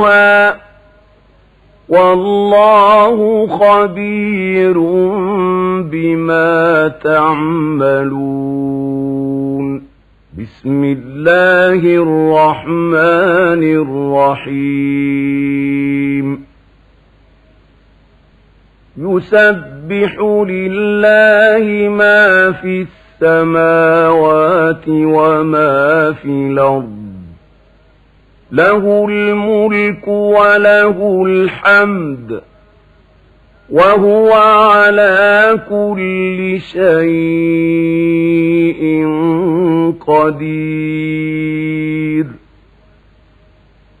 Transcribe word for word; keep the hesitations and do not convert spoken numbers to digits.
والله خبير بما تعملون. بسم الله الرحمن الرحيم. يسبح لله ما في السماوات وما في الأرض، له الملك وله الحمد وهو على كل شيء قدير.